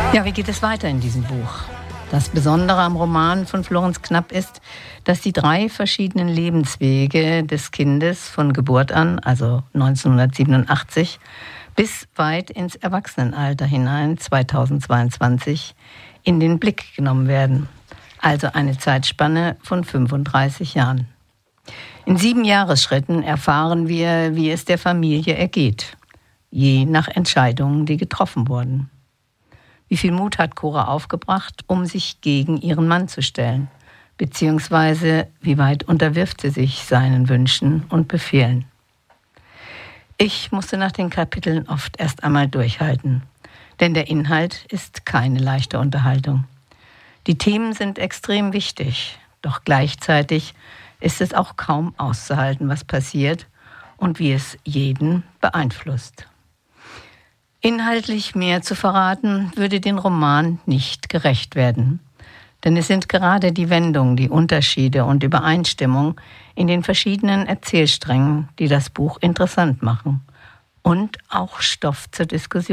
Ja, wie geht es weiter in diesem Buch? Das Besondere am Roman von Florenz Knapp ist, dass die 3 verschiedenen Lebenswege des Kindes von Geburt an, also 1987, bis weit ins Erwachsenenalter hinein, 2022, in den Blick genommen werden. Also eine Zeitspanne von 35 Jahren. In 7 Jahresschritten erfahren wir, wie es der Familie ergeht, je nach Entscheidungen, die getroffen wurden. Wie viel Mut hat Cora aufgebracht, um sich gegen ihren Mann zu stellen? Beziehungsweise, wie weit unterwirft sie sich seinen Wünschen und Befehlen? Ich musste nach den Kapiteln oft erst einmal durchhalten, denn der Inhalt ist keine leichte Unterhaltung. Die Themen sind extrem wichtig, doch gleichzeitig ist es auch kaum auszuhalten, was passiert und wie es jeden beeinflusst. Inhaltlich mehr zu verraten, würde den Roman nicht gerecht werden. Denn es sind gerade die Wendungen, die Unterschiede und Übereinstimmung in den verschiedenen Erzählsträngen, die das Buch interessant machen und auch Stoff zur Diskussion.